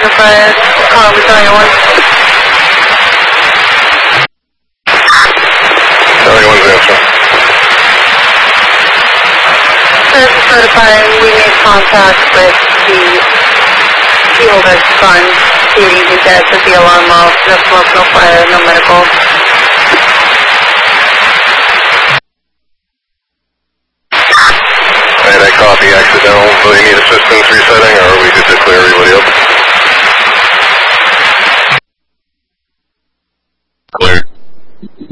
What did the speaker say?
certified, call Battalion 1. Battalion 1's answer. Certified, we made contact with the people that's gone stating his death with the alarm off, no smoke, no fire, no medical. And I copy accidental. Do they need assistance resetting, or are we good to clear everybody up? Clear.